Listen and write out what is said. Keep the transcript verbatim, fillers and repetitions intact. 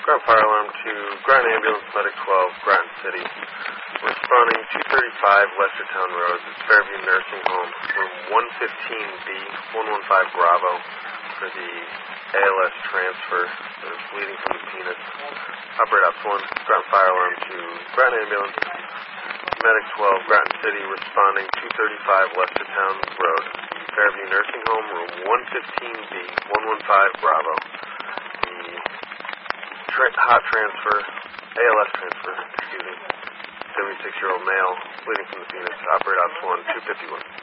Ground fire alarm to Ground Ambulance, Medic twelve, Groton City. Responding two thirty-five Westertown Road, Fairview Nursing Home, room one fifteen B, one one five Bravo, for the A L S transfer. There's bleeding from the penis. Operate Ops one, ground fire alarm to Ground Ambulance, Medic twelve, Groton City. Responding two thirty-five Westertown Road, Fairview Nursing Home, room one fifteen B, one one five Bravo. The tra- hot transfer, A L S transfer, excuse me. seventy-six-year-old male, bleeding from the penis. Operate Ops one, two fifty-one.